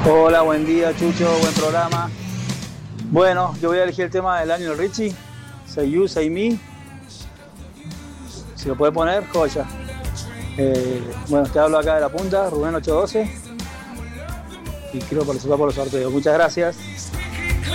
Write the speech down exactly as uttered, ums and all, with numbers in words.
Hola, buen día, Chucho, buen programa. Bueno, yo voy a elegir el tema del año del Richie, Say You, Say Me. Si lo puede poner, joya. Eh, bueno, te hablo acá de la punta, Rubén ocho doce, y quiero participar por los sorteos. Muchas gracias.